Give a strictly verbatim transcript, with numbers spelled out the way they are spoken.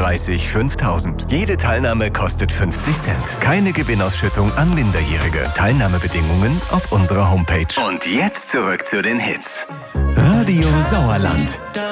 sechsunddreißig fünftausend. Jede Teilnahme kostet fünfzig Cent. Keine Gewinnausschüttung an Minderjährige. Teilnahmebedingungen auf unserer Homepage. Und jetzt zurück zu den Hits. Radio Sauerland.